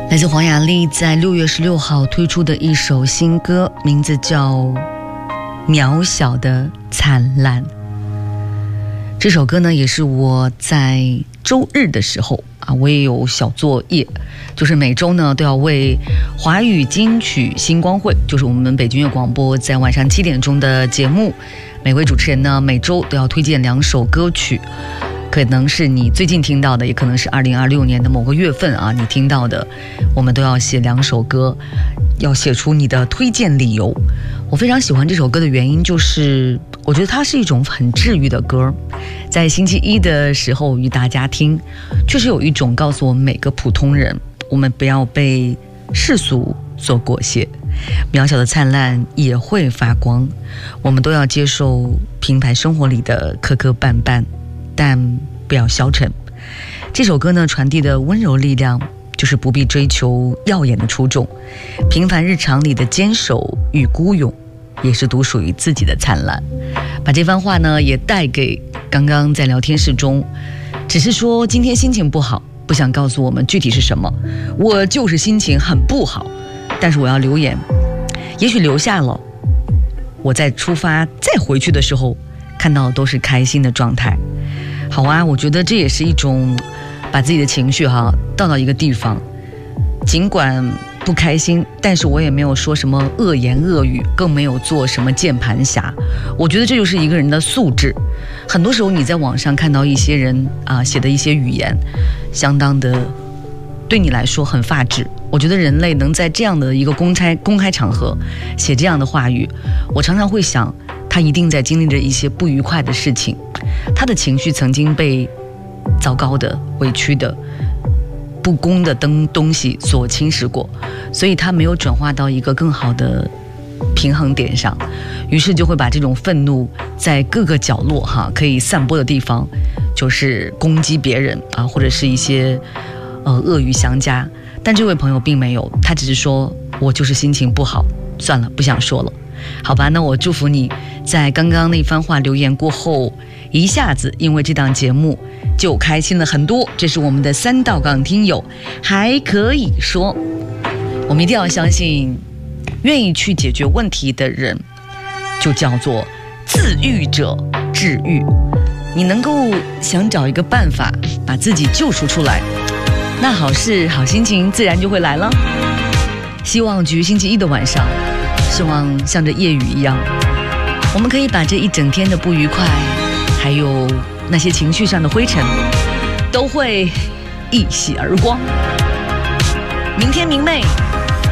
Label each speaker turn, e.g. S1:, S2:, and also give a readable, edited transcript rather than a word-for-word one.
S1: 来自黄雅莉在6月16号推出的一首新歌，名字叫《渺小的灿烂》。这首歌呢，也是我在周日的时候我也有小作业，就是每周呢都要为华语金曲星光会，就是我们北京音乐广播在晚上7点钟的节目，每位主持人呢每周都要推荐2首歌曲，可能是你最近听到的，也可能是2026年的某个月份你听到的，我们都要写2首歌，要写出你的推荐理由。我非常喜欢这首歌的原因就是我觉得它是一种很治愈的歌，在星期一的时候与大家听，确实有一种告诉我们每个普通人，我们不要被世俗所裹挟，渺小的灿烂也会发光，我们都要接受平凡生活里的磕磕绊绊，但不要消沉。这首歌呢传递的温柔力量，就是不必追求耀眼的出众，平凡日常里的坚守与孤勇，也是独属于自己的灿烂。把这番话呢也带给刚刚在聊天室中只是说今天心情不好，不想告诉我们具体是什么，我就是心情很不好，但是我要留言，也许留下了，我再出发再回去的时候看到的都是开心的状态。好啊，我觉得这也是一种把自己的情绪倒到一个地方，尽管不开心，但是我也没有说什么恶言恶语，更没有做什么键盘侠。我觉得这就是一个人的素质。很多时候你在网上看到一些人写的一些语言，相当的对你来说很发指。我觉得人类能在这样的一个公开场合写这样的话语，我常常会想，他一定在经历着一些不愉快的事情，他的情绪曾经被糟糕的、委屈的、不公的东西所侵蚀过，所以他没有转化到一个更好的平衡点上，于是就会把这种愤怒在各个角落可以散播的地方，就是攻击别人或者是一些恶语相加。但这位朋友并没有，他只是说我就是心情不好，算了，不想说了。好吧，那我祝福你在刚刚那番话留言过后，一下子因为这档节目就开心了很多。这是我们的3道杠听友还可以说，我们一定要相信，愿意去解决问题的人就叫做自愈者治愈。你能够想找一个办法把自己救赎出来，那好事好心情自然就会来了。希望局星期一的晚上，希望像着夜雨一样，我们可以把这一整天的不愉快，还有那些情绪上的灰尘，都会一洗而光。明天明媚